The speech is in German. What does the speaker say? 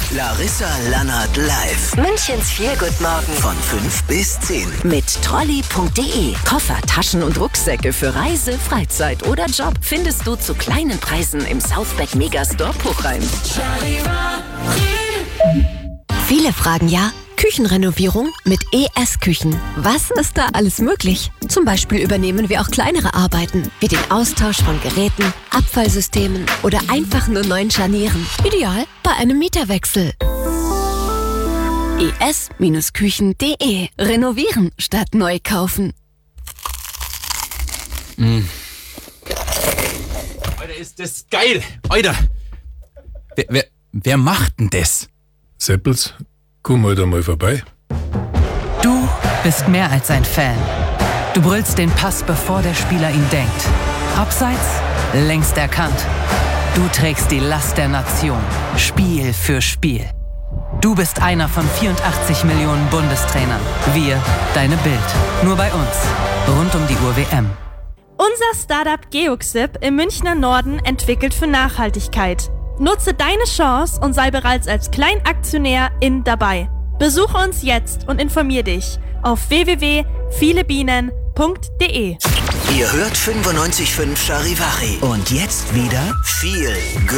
Larissa Lannert live. Münchens Feelgood-Morgen. Von 5 bis 10. Mit Trolley.de. Koffer, Taschen und Rucksäcke für Reise, Freizeit oder Job findest du zu kleinen Preisen im Southback Megastore Puchheim. Viele fragen ja, Küchenrenovierung mit ES Küchen. Was ist da alles möglich? Zum Beispiel übernehmen wir auch kleinere Arbeiten, wie den Austausch von Geräten, Abfallsystemen oder einfach nur neuen Scharnieren. Ideal bei einem Mieterwechsel. es-küchen.de. Renovieren statt neu kaufen. Alter, ist das geil! Alter! Wer macht denn das? Seppels, komm halt einmal vorbei. Du bist mehr als ein Fan. Du brüllst den Pass, bevor der Spieler ihn denkt. Abseits, längst erkannt. Du trägst die Last der Nation, Spiel für Spiel. Du bist einer von 84 Millionen Bundestrainern. Wir, deine Bild. Nur bei uns. Rund um die Uhr WM. Unser Startup Geoxip im Münchner Norden entwickelt für Nachhaltigkeit. Nutze deine Chance und sei bereits als Kleinaktionärin dabei. Besuche uns jetzt und informier dich auf www.vielebienen.de. Ihr hört 95.5 Charivari. Und jetzt wieder viel Glück.